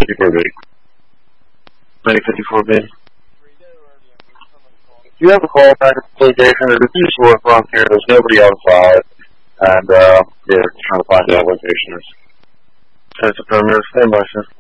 54B. 54B. Do you have a call back at the station? There's a piece of work wrong here. There's nobody outside. And, they're trying to find the location. That's a perimeter. Stand by, sir.